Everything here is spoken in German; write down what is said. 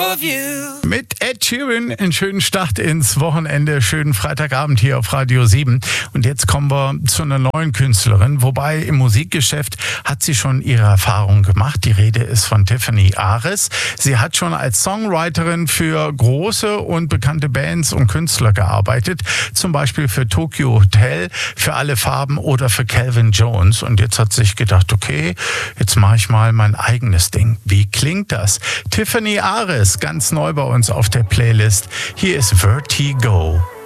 Mit Ed Sheeran einen schönen Start ins Wochenende, schönen Freitagabend hier auf Radio 7. Und jetzt kommen wir zu einer neuen Künstlerin, wobei im Musikgeschäft hat sie schon ihre Erfahrungen gemacht. Die Rede ist von Tiffany Ares. Sie hat schon als Songwriterin für große und bekannte Bands und Künstler gearbeitet, zum Beispiel für Tokyo Hotel, für Alle Farben oder für Calvin Jones. Und jetzt hat sie sich gedacht, okay, jetzt mache ich mal mein eigenes Ding. Wie klingt das? Tiffany Ares, ganz neu bei uns auf der Playlist. Hier ist Vertigo.